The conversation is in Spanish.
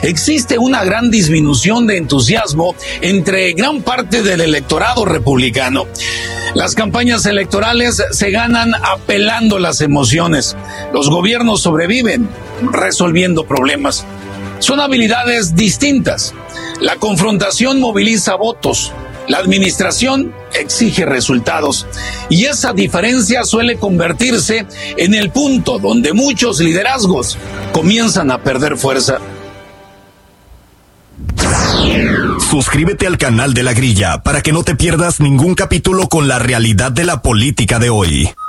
existe una gran disminución de entusiasmo entre gran parte del electorado republicano. Las campañas electorales se ganan apelando las emociones. Los gobiernos sobreviven resolviendo problemas. Son habilidades distintas. La confrontación moviliza votos. La administración exige resultados. Y esa diferencia suele convertirse en el punto donde muchos liderazgos comienzan a perder fuerza. Suscríbete al canal de La Grilla para que no te pierdas ningún capítulo con la realidad de la política de hoy.